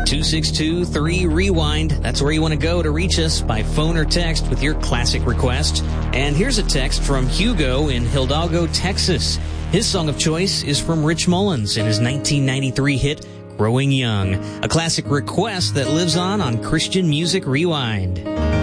888-262-3REWIND. That's where you want to go to reach us by phone or text with your classic request. And here's a text from Hugo in Hidalgo, Texas. His song of choice is from Rich Mullins and his 1993 hit, Growing Young, a classic request that lives on Christian Music Rewind.